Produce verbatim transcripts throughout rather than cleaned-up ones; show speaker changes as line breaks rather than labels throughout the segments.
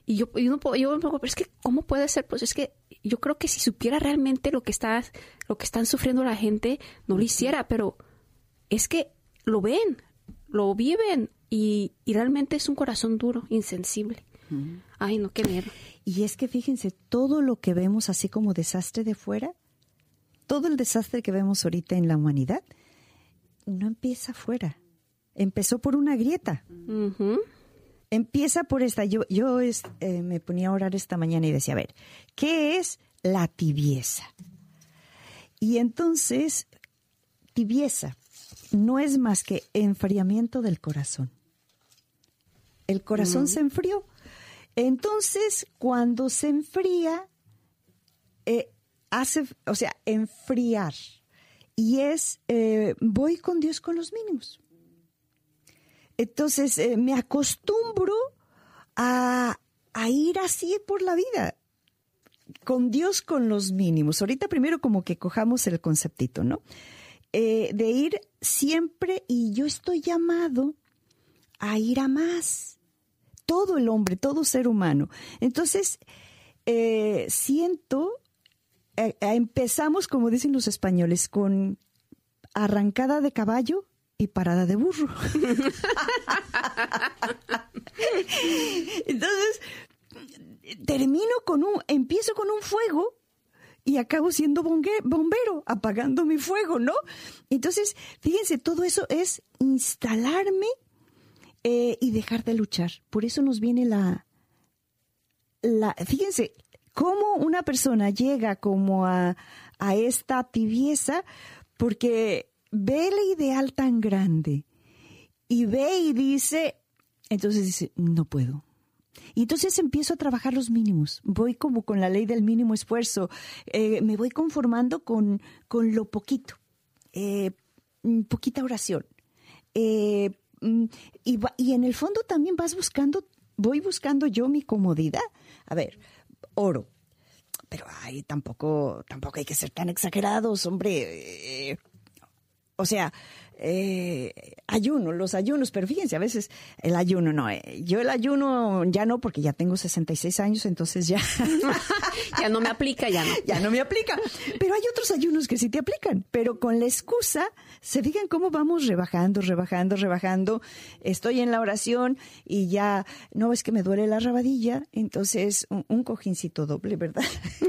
Y yo, yo, no puedo, yo me pregunto, pero es que, ¿cómo puede ser? Pues es que yo creo que si supiera realmente lo que está, lo que están sufriendo la gente, no lo hiciera, pero es que lo ven, lo viven y, y realmente es un corazón duro, insensible. Uh-huh. Ay, no, qué miedo.
Y es que fíjense, todo lo que vemos así como desastre de fuera, todo el desastre que vemos ahorita en la humanidad, no empieza afuera. Empezó por una grieta.
Uh-huh.
Empieza por esta. Yo, yo es, eh, me ponía a orar esta mañana y decía, a ver, ¿qué es la tibieza? Y entonces, tibieza no es más que enfriamiento del corazón. El corazón uh-huh. se enfrió. Entonces, cuando se enfría, eh, hace, o sea, enfriar. Y es, eh, voy con Dios con los mínimos. Entonces, eh, me acostumbro a, a ir así por la vida, con Dios con los mínimos. Ahorita primero como que cojamos el conceptito, ¿no? Eh, de ir siempre, y yo estoy llamado a ir a más. Todo el hombre, todo ser humano. Entonces, eh, siento, eh, empezamos, como dicen los españoles, con arrancada de caballo y parada de burro. Entonces, termino con un, empiezo con un fuego y acabo siendo bongue, bombero, apagando mi fuego, ¿no? Entonces, fíjense, todo eso es instalarme eh, y dejar de luchar. Por eso nos viene la, la, fíjense, cómo una persona llega como a, a esta tibieza, porque ve el ideal tan grande y ve y dice, entonces dice, no puedo. Y entonces empiezo a trabajar los mínimos. Voy como con la ley del mínimo esfuerzo. Eh, me voy conformando con, con lo poquito. Eh, poquita oración. Eh, y, y en el fondo también vas buscando, voy buscando yo mi comodidad. A ver, oro. Pero ay, tampoco, tampoco hay que ser tan exagerados, hombre. Eh, O sea, eh, ayuno, los ayunos, pero fíjense, a veces el ayuno no. Eh, yo el ayuno ya no, porque ya tengo sesenta y seis años, entonces ya...
ya no me aplica, ya no.
Ya no me aplica. Pero hay otros ayunos que sí te aplican. Pero con la excusa, se fijan cómo vamos rebajando, rebajando, rebajando. Estoy en la oración y ya, no, es que me duele la rabadilla, entonces un, un cojincito doble, ¿verdad?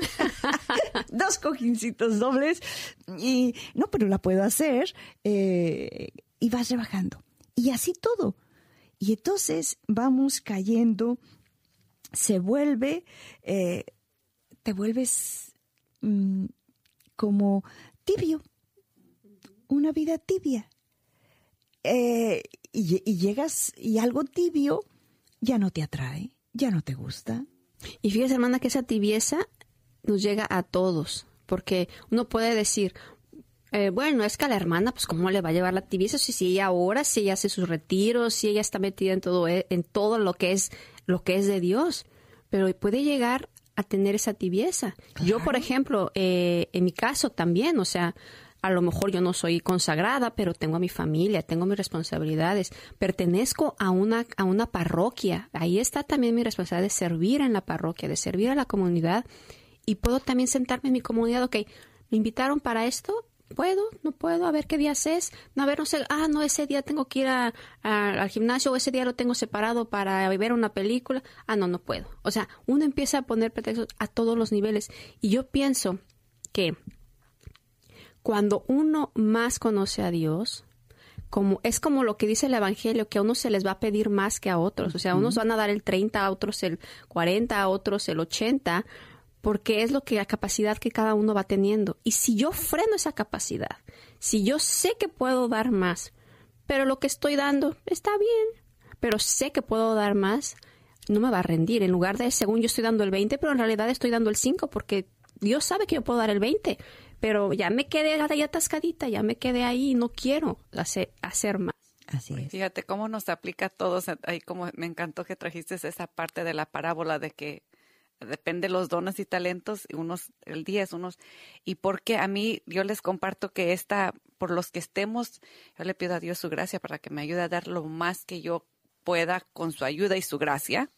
Dos cojincitos dobles y no, pero la puedo hacer eh, y vas rebajando y así todo, y entonces vamos cayendo, se vuelve eh, te vuelves mm, como tibio, una vida tibia, eh, y, y llegas y algo tibio ya no te atrae, ya no te gusta.
Y fíjese, hermana, que esa tibieza nos llega a todos, porque uno puede decir, eh, bueno, es que a la hermana, pues cómo le va a llevar la tibieza si, si ella ora, si ella hace sus retiros, si ella está metida en todo, en todo lo que es lo que es de Dios, pero puede llegar a tener esa tibieza. Claro. Yo, por ejemplo, eh, en mi caso también, o sea, a lo mejor yo no soy consagrada, pero tengo a mi familia, tengo mis responsabilidades, pertenezco a una, a una parroquia, ahí está también mi responsabilidad de servir en la parroquia, de servir a la comunidad. Y puedo también sentarme en mi comunidad, ok, ¿me invitaron para esto? ¿Puedo? ¿No puedo? A ver qué días es. No, a ver, no sé, ah, no, ese día tengo que ir a, a, al gimnasio, o ese día lo tengo separado para ver una película. Ah, no, no puedo. O sea, uno empieza a poner pretextos a todos los niveles. Y yo pienso que cuando uno más conoce a Dios, como es como lo que dice el Evangelio, que a unos se les va a pedir más que a otros. O sea, a unos van a dar el treinta, a otros el cuarenta, a otros el ochenta, porque es lo que la capacidad que cada uno va teniendo. Y si yo freno esa capacidad, si yo sé que puedo dar más, pero lo que estoy dando está bien, pero sé que puedo dar más, no me va a rendir. En lugar de, según yo estoy dando el veinte, pero en realidad estoy dando el cinco, porque Dios sabe que yo puedo dar el veinte, pero ya me quedé ahí atascadita, ya me quedé ahí y no quiero hacer, hacer más.
Así es.
Fíjate cómo nos aplica a todos. Ahí como me encantó que trajiste esa parte de la parábola de que depende de los dones y talentos, unos el diez, unos, y porque a mí, yo les comparto que esta, por los que estemos, yo le pido a Dios su gracia para que me ayude a dar lo más que yo pueda con su ayuda y su gracia,